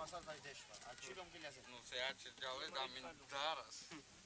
Masal dai deshva. Achilo mgilase. Nu se ia ce geale, dar min daras.